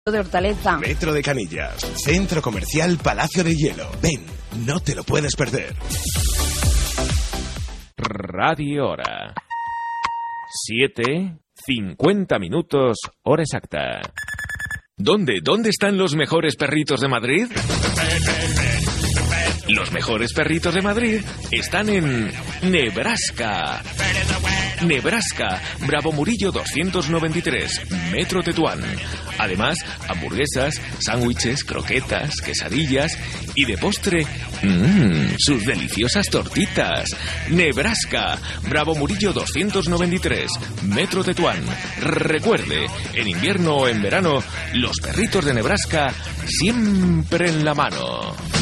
de Hortaleza. Metro de Canillas, Centro Comercial Palacio de Hielo. Ven, no te lo puedes perder. Radio Hora. 7:50 minutos, hora exacta. ¿Dónde están los mejores perritos de Madrid? Los mejores perritos de Madrid están en Nebraska. Nebraska, Bravo Murillo 293, Metro Tetuán. Además, hamburguesas, sándwiches, croquetas, quesadillas y de postre, sus deliciosas tortitas. Nebraska, Bravo Murillo 293, Metro Tetuán. Recuerde, en invierno o en verano, los perritos de Nebraska siempre en la mano.